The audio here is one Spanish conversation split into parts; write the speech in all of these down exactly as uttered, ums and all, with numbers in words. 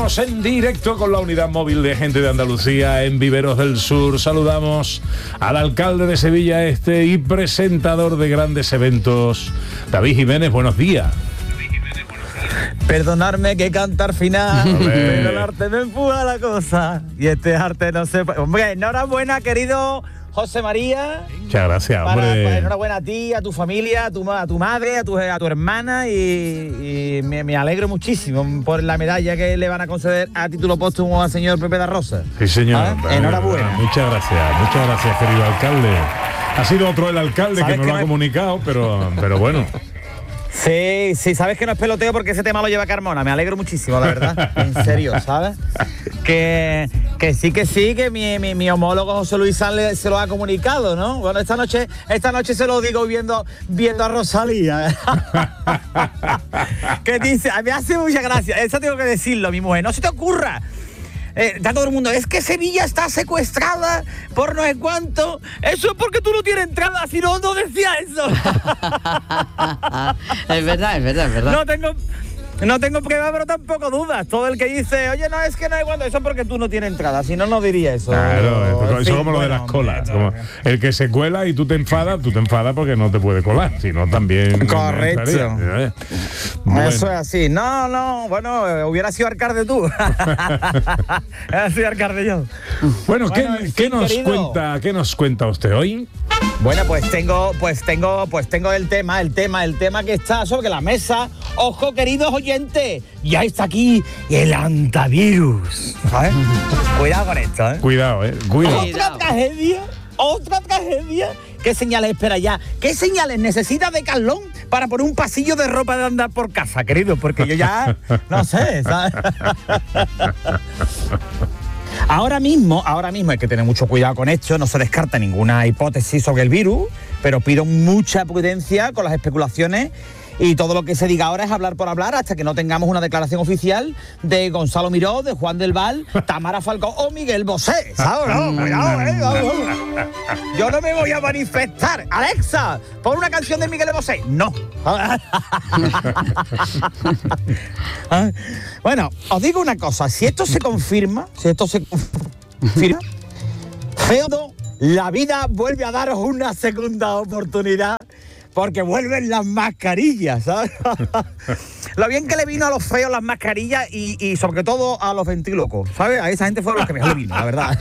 Estamos en directo con la unidad móvil de Gente de Andalucía en Viveros del Sur. Saludamos al alcalde de Sevilla Este y presentador de grandes eventos, David Jiménez. Buenos días. Perdonarme que cantar final, pero el arte me empuja la cosa y este arte no se... Hombre, enhorabuena, querido José María. Muchas gracias, para, hombre. Para, enhorabuena a ti, a tu familia, a tu, a tu madre, a tu, a tu hermana y, y me, me alegro muchísimo por la medalla que le van a conceder a título póstumo al señor Pepe da Rosa. Sí, señor. ¿Ah? Enhorabuena. Muchas gracias, muchas gracias, querido alcalde. Ha sido otro el alcalde que me lo ha comunicado, pero, pero bueno. Sí, sí, sabes que no es peloteo porque ese tema lo lleva Carmona. Me alegro muchísimo, la verdad. En serio, ¿sabes? Que, que sí, que sí, que mi, mi, mi homólogo José Luis Sanz se lo ha comunicado, ¿no? Bueno, esta noche, esta noche se lo digo viendo, viendo a Rosalía. Que dice, me hace mucha gracia. Eso tengo que decirlo, mi mujer. No se te ocurra. Eh, está todo el mundo, es que Sevilla está secuestrada por no sé cuánto. Eso es porque tú no tienes entrada, si no, no decía eso. Es verdad, es verdad, es verdad. No tengo... No tengo pruebas, pero tampoco dudas. Todo el que dice, oye, no, es que no hay cuando, eso es porque tú no tienes entrada, si no, no diría eso. Claro, eso fin, es como lo bueno, de las colas. Como el que se cuela y tú te enfadas, tú te enfadas porque no te puede colar, si no también... Correcto. Bueno. Eso es así. No, no, bueno, eh, hubiera sido alcalde tú. Hubiera sido alcalde yo. Bueno, ¿qué, Bueno, ¿qué sí, nos querido. cuenta, qué nos cuenta usted hoy? Bueno, pues tengo, pues tengo, pues tengo el tema, el tema, el tema que está sobre la mesa. Ojo, queridos oyentes, ya está aquí el antivirus. ¿Sabes? Cuidado con esto, ¿eh? Cuidado, eh. Cuidado. Otra tragedia, otra tragedia. ¿Qué señales espera ya? ¿Qué señales necesita de Carlón para poner un pasillo de ropa de andar por casa, querido? Porque yo ya no sé, ¿sabes? Ahora mismo, ahora mismo hay que tener mucho cuidado con esto, no se descarta ninguna hipótesis sobre el virus, pero pido mucha prudencia con las especulaciones y todo lo que se diga ahora es hablar por hablar hasta que no tengamos una declaración oficial de Gonzalo Miró, de Juan del Val, Tamara Falcó o Miguel Bosé, ¿sabes? No, cuidado, ¿eh? Vamos. Yo no me voy a manifestar. Alexa, pon una canción de Miguel Bosé. No. Bueno, os digo una cosa, si esto se confirma, si esto se confirma, Feudo, la vida vuelve a daros una segunda oportunidad porque vuelven las mascarillas, ¿sabes? Lo bien que le vino a los feos las mascarillas y, y sobre todo a los ventrílocos, ¿sabes? A esa gente fue los que mejor le vino, la verdad.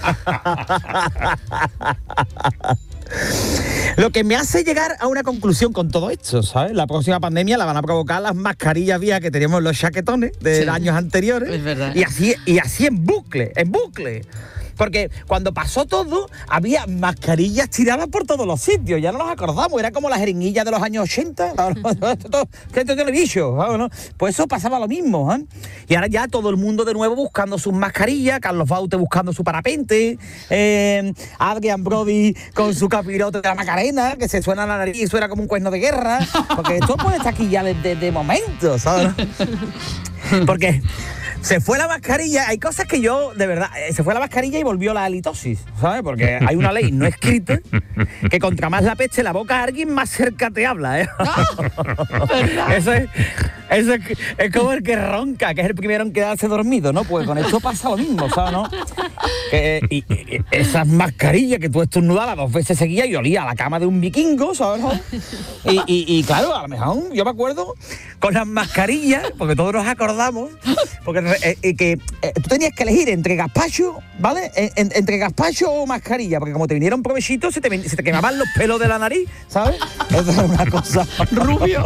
Lo que me hace llegar a una conclusión con todo esto, ¿sabes? La próxima pandemia la van a provocar las mascarillas viejas que teníamos en los chaquetones de Sí, años anteriores. es verdad. Y así, y así en bucle, en bucle. Porque cuando pasó todo, había mascarillas tiradas por todos los sitios, ya no nos acordamos, era como las jeringuillas de los años ochenta, que esto tiene bicho, ¿no? Pues eso pasaba lo mismo, ¿eh? Y ahora ya todo el mundo de nuevo buscando sus mascarillas, Carlos Baute buscando su parapente, eh, Adrian Brody con su capirote de la Macarena, que se suena a la nariz y suena como un cuerno de guerra, porque esto puede estar aquí ya desde de momento, ¿sabes? Porque se fue la mascarilla, hay cosas que yo, de verdad, eh, se fue la mascarilla y volvió la halitosis, ¿sabes? Porque hay una ley no escrita que contra más la peste la boca a alguien, más cerca te habla, ¿eh? Eso es, eso es, es como el que ronca, que es el primero en quedarse dormido, ¿no? Pues con esto pasa lo mismo, ¿sabes? ¿No? Que, y, y, esas mascarillas que tú estornudabas dos veces seguidas y olía a la cama de un vikingo, ¿sabes? ¿No? Y, y, y claro, a lo mejor yo me acuerdo con las mascarillas, porque todos nos acordamos, porque eh, eh, que eh, tú tenías que elegir entre gazpacho, ¿vale? En, en, entre gazpacho o mascarilla, porque como te vinieron provechitos, se te, se te quemaban los pelos de la nariz, ¿sabes? Eso es una cosa. Rubio.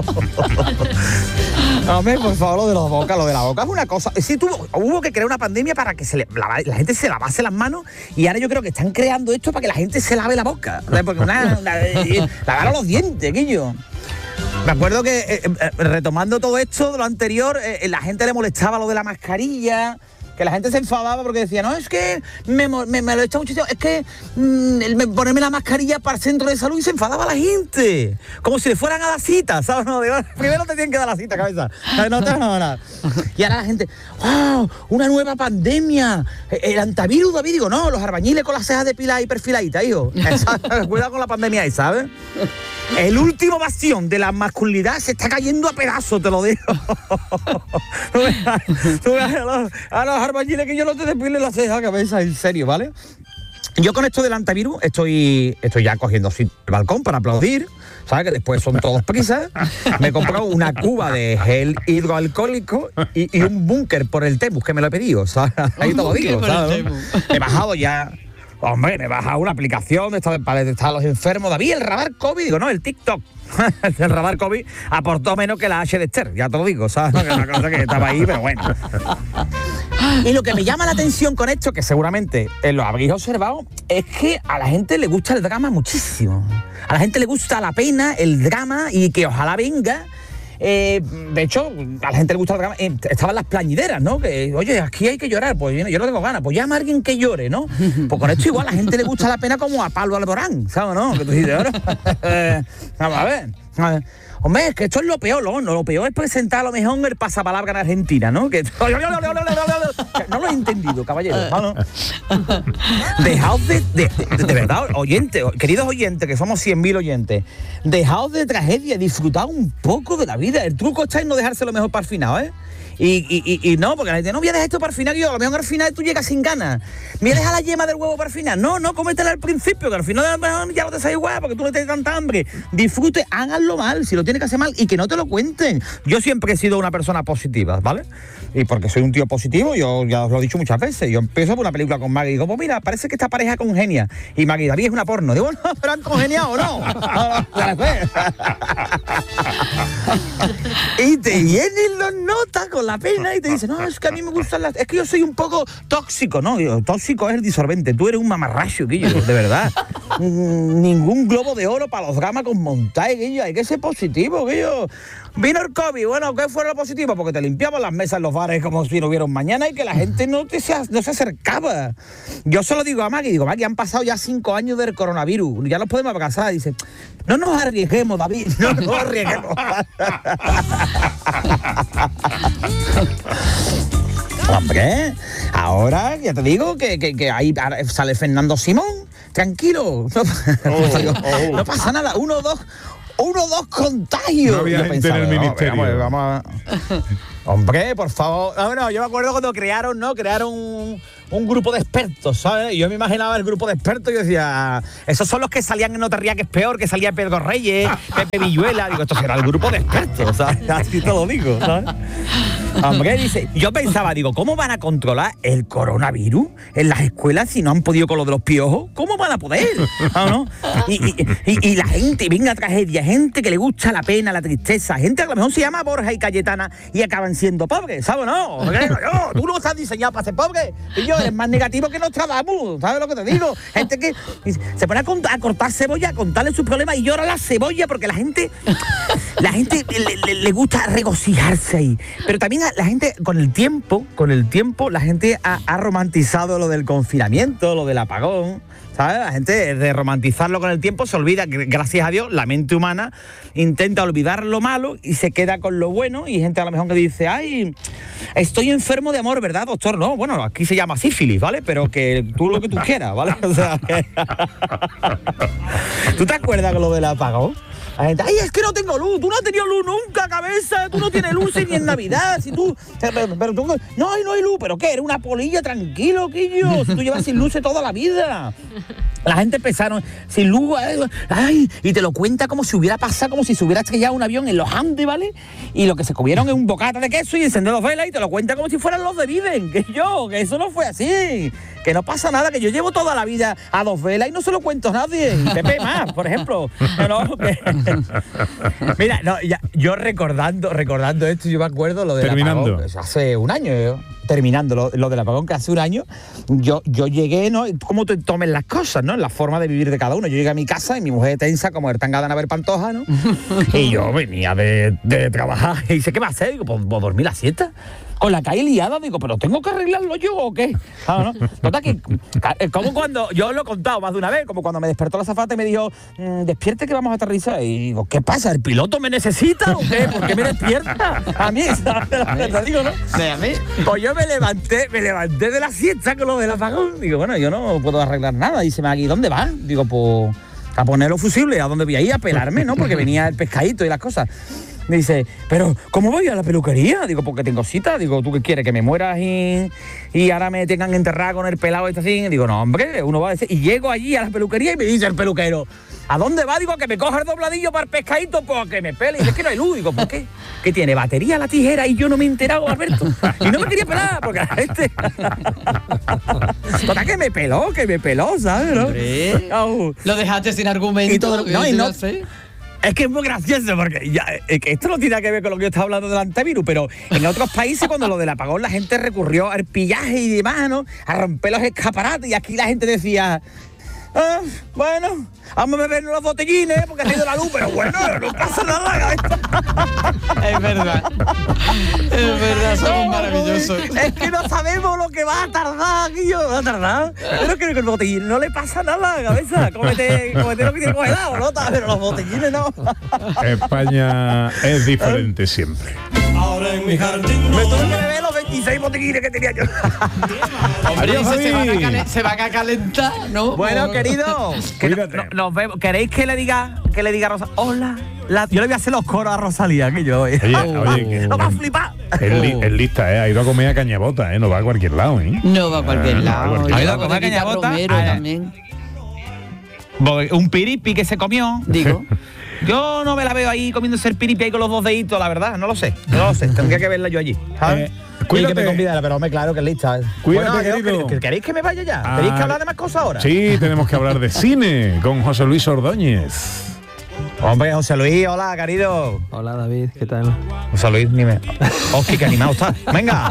Hombre, por favor, lo de la boca, lo de la boca es una cosa. Sí, tuvo, hubo que crear una pandemia para que se le, la, la gente se lavase las manos y ahora yo creo que están creando esto para que la gente se lave la boca. Porque una, una, lavar los dientes, Guillo. Me acuerdo que, eh, eh, retomando todo esto de lo anterior, eh, la gente le molestaba lo de la mascarilla, que la gente se enfadaba porque decía, no, es que me, me, me lo he echado muchísimo, es que mm, me, ponerme la mascarilla para el centro de salud y se enfadaba la gente, como si le fueran a la cita, ¿sabes? No, digo, primero te tienen que dar la cita, cabeza, no te van a dar. Y ahora la gente, ¡wow! Una nueva pandemia, el antivirus, David, digo, no, los albañiles con las cejas depiladas y perfiladitas, hijo. Cuidado con la pandemia ahí, ¿sabes? El último bastión de la masculinidad se está cayendo a pedazos, te lo digo. Tú ves, tú ves a, los, a los albañiles que yo no te despile la ceja cabeza, en serio, ¿vale? Yo con esto del antivirus estoy, estoy ya cogiendo así el balcón para aplaudir, ¿sabes? Que después son todos prisas. Me he comprado una cuba de gel hidroalcohólico y, y un búnker por el Temu, que me lo he pedido, ¿sabes? Ahí todo digo, ¿sabes? He bajado ya... Hombre, me baja una aplicación de esta, para detectar a los enfermos. David, el radar COVID, digo, no, el TikTok. El radar COVID aportó menos que la H de Esther, ya te lo digo, ¿sabes? Que es una cosa que estaba ahí, pero bueno. Y lo que me llama la atención con esto, que seguramente eh, lo habréis observado, es que a la gente le gusta el drama muchísimo. A la gente le gusta la pena, el drama, y que ojalá venga. Eh, de hecho, a la gente le gusta el drama. Eh, estaban las plañideras, ¿no? Que, oye, aquí hay que llorar, pues yo, yo no tengo ganas, pues llama a alguien que llore, ¿no? Pues con esto igual a la gente le gusta la pena como a Pablo Alborán, ¿sabes, no? Que tú dices, ahora, eh, vamos a ver, a ver. Hombre, es que esto es lo peor, ¿no? Lo peor es presentar a lo mejor el pasapalabra en Argentina, ¿no? Que no lo he entendido, caballero. No, no. Dejaos de, de, de, de verdad, oyentes, queridos oyentes, que somos cien mil oyentes, dejaos de tragedia, disfrutad un poco de la vida. El truco está en no dejarse lo mejor para el final, ¿eh? Y, y, y, y no, porque la gente no voy a dejar esto para el final, yo a lo mejor al final tú llegas sin ganas. ¿Me deja la yema del huevo para el final? No, no, cómetela al principio, que al final a lo mejor ya no te sale igual, porque tú no tienes tanta hambre. Disfrute, háganlo mal, si lo tienes que hacer mal, y que no te lo cuenten. Yo siempre he sido una persona positiva, ¿vale? Y porque soy un tío positivo, yo ya os lo he dicho muchas veces. Yo empiezo por una película con Maggie y digo, pues mira, parece que esta pareja congenia. Y Maggie, David es una porno. Digo, no, pero han congeniado o no. Y te vienen los notas con la pena y te dicen, no, es que a mí me gustan las... Es que yo soy un poco tóxico, ¿no? Yo, tóxico es el disolvente. Tú eres un mamarracho, Guillo, de verdad. Ningún globo de oro para los dramas con montaje, Guillo. Hay que ser positivo, Guillo. Vino el COVID, bueno, ¿qué fue lo positivo? Porque te limpiaban las mesas en los bares como si no hubiera un mañana y que la gente no, te se, no se acercaba. Yo se lo digo a Maggie, digo, Maggie, han pasado ya cinco años del coronavirus, ya nos podemos casar. Dice, no nos arriesguemos, David, no nos arriesguemos. Hombre, ahora ya te digo que, que, que ahí sale Fernando Simón, tranquilo, no, oh, oh. no pasa nada, uno o dos... Uno o dos contagios. No había gente pensaba, en el no, ministerio. Vamos, vamos a... Hombre, por favor. No, no, yo me acuerdo cuando crearon, ¿no? Crearon un, un grupo de expertos, ¿sabes? Yo me imaginaba el grupo de expertos y yo decía, esos son los que salían en No te rías que es peor, que salía Pedro Reyes, Pepe Villuela. Digo, esto será el grupo de expertos, ¿sabes? Así te lo digo, ¿sabes? Hombre, dice, yo pensaba, digo, ¿cómo van a controlar el coronavirus en las escuelas si no han podido con lo de los piojos? ¿Cómo van a poder? ¿No? Y, y, y, y la gente, venga tragedia, gente que le gusta la pena, la tristeza, gente que a lo mejor se llama Borja y Cayetana y acaban siendo pobres, ¿sabes o no? Yo, tú no estás diseñado para ser pobre y yo eres más negativo que Nostradamus, ¿sabes lo que te digo? Gente que se pone a, contar, a cortar cebolla, a contarle sus problemas y llora la cebolla porque la gente, la gente le, le, le gusta regocijarse ahí. Pero también la gente, con el tiempo, con el tiempo, la gente ha, ha romantizado lo del confinamiento, lo del apagón, ¿sabes? La gente, de romantizarlo con el tiempo, se olvida que, gracias a Dios, la mente humana intenta olvidar lo malo y se queda con lo bueno. Y gente a lo mejor que dice, ay, estoy enfermo de amor, ¿verdad, doctor? No, bueno, aquí se llama sífilis, ¿vale? Pero que tú lo que tú quieras, ¿vale? O sea, que... ¿Tú te acuerdas con lo del apagón? La gente, ay, es que no tengo luz, tú no has tenido luz nunca, cabeza, tú no tienes luz ni en Navidad, si tú, pero, pero tú, no, no hay luz, pero ¿qué? Eres una polilla, tranquilo, Quillo, si tú llevas sin luz toda la vida. La gente empezaron, sin luz, ay, y te lo cuenta como si hubiera pasado, como si se hubiera estrellado un avión en los Andes, ¿vale? Y lo que se comieron es un bocata de queso y encender dos velas y te lo cuenta como si fueran los de Viven, que yo, que eso no fue así, que no pasa nada, que yo llevo toda la vida a dos velas y no se lo cuento a nadie, y Pepe más, por ejemplo. No, que... Mira, no, ya, yo recordando, recordando esto, yo me acuerdo lo del Terminando. apagón, hace un año, yo, terminando lo, lo del apagón, que hace un año, yo, yo llegué, ¿no? Cómo te tomen las cosas, ¿no? La forma de vivir de cada uno. Yo llegué a mi casa y mi mujer tensa, como el tangada a ver Pantoja, ¿no? Y yo venía de, de trabajar y dice, ¿qué va a hacer? Digo, pues, pues dormir la siesta. Con la calle liada, digo, ¿pero tengo que arreglarlo yo o qué? Ah, ¿no? Total que, como cuando, yo lo he contado más de una vez, como cuando me despertó la azafata y me dijo, mmm, despierte que vamos a aterrizar. Y digo, ¿qué pasa? ¿El piloto me necesita o qué? ¿Por qué me despierta? A mí, ¿sabes? Te digo, ¿no? ¿A mí? Pues yo me levanté, me levanté de la siesta con lo del apagón. Digo, bueno, yo no puedo arreglar nada. Y dice Maggie, ¿dónde vas? Digo, pues... a poner los fusibles, a donde voy a ir a pelarme, ¿no? Porque venía el pescadito y las cosas. Me dice, pero ¿cómo voy a la peluquería? Digo, porque tengo cita. Digo, ¿tú qué quieres? ¿Que me mueras y, y ahora me tengan enterrado con el pelado este así? Digo, no, hombre, uno va a decir... Y llego allí a la peluquería y me dice el peluquero, ¿a dónde va? Digo, que me coja el dobladillo para el pescadito, pues que me pele. Y dice, es que no hay luz. Digo, ¿por qué? Que tiene batería la tijera y yo no me he enterado, Alberto. Y no me quería pelar, porque la gente... Total, que me peló, que me peló, ¿sabes? ¿No? Oh. Lo dejaste sin argumento. Y todo, no, y no, es que es muy gracioso, porque ya, es que esto no tiene nada que ver con lo que yo estaba hablando del antivirus, pero en otros países, cuando lo del apagón, la gente recurrió al pillaje y demás, ¿no? A romper los escaparates, y aquí la gente decía... Ah, bueno, vamos a beber los botellines porque ha ido la luz, pero bueno, no pasa nada. Es verdad. Es verdad, somos no, maravillosos. Es que no sabemos lo que va a tardar, Guillo, va a tardar. Pero que el botellín no le pasa nada a la cabeza. Cómete, cómete lo que tiene congelado, ¿no? Pero los botellines no. España es diferente siempre. Ahora en mi jardín me tuve que beber los veintiséis botellines que tenía yo. Adiós, se, van a calen- se van a calentar, ¿no? Bueno, querido, que no, no, nos vemos. ¿Queréis que le diga que le diga a Rosa? Hola. La, yo le voy a hacer los coros a Rosalía, que yo. Oye, oye, que- no va a flipar. Es, li- es lista, ¿eh? Ha ido a comer a Cañabota, ¿eh? No va a cualquier lado, ¿eh? No va a cualquier Ah, no va a lado. cualquier Ha ido a Vamos comer de Rita cañabota. Romero Ah, también. Un piripi que se comió. Digo. Yo no me la veo ahí comiéndose el piripi ahí con los dos deditos, la verdad, no lo sé. No lo sé, tendría que verla yo allí, ¿sabes? Eh, Y cuídate. que me convidara, pero hombre, claro que es lista. Cuídate, Bueno, querido. ¿queréis, ¿Queréis que me vaya ya? Ah, ¿Queréis que hablar de más cosas ahora? Sí, tenemos que hablar de cine con José Luis Ordóñez. Hombre, José Luis, hola, querido. Hola David, ¿qué tal? José Luis, ni me... Hostia, qué animado está. Venga.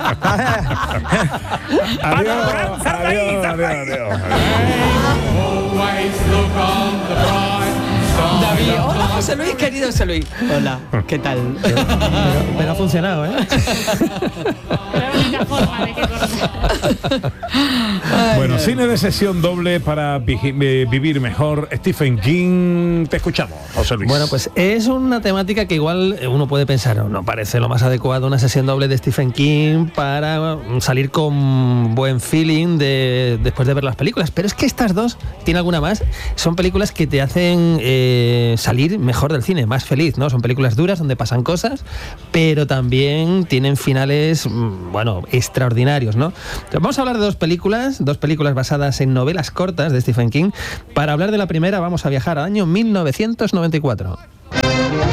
Adiós, adiós, adiós, adiós. David, hola José Luis, querido José Luis. Hola, ¿qué tal? Pero, pero ha funcionado, ¿eh? Bueno, cine de sesión doble para vi- eh, vivir mejor. Stephen King, te escuchamos, José Luis. Bueno, pues es una temática que igual uno puede pensar, no, no parece lo más adecuado una sesión doble de Stephen King para salir con buen feeling de, después de ver las películas, pero es que estas dos, tiene alguna más, son películas que te hacen eh, salir mejor del cine, más feliz, ¿no? Son películas duras donde pasan cosas, pero también tienen finales, bueno, extraordinarios, ¿no? Entonces, vamos a hablar de dos películas, dos películas basadas en novelas cortas de Stephen King. Para hablar de la primera vamos a viajar al año mil novecientos noventa y cuatro.